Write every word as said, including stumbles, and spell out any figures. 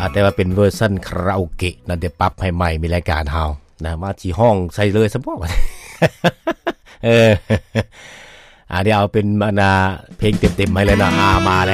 อ่าแต่ว่าเป็นเวอร์ชั่นคาราโอเกะนั่นเดี๋ยวปรับให้ใหม่มีรายการเฮานะมาที่ห้องใส่เลยซะบ่ เอออ่าเดี๋ยวเอาเป็นมานาเพลงเต็มๆให้เลยนะอามาแล้ว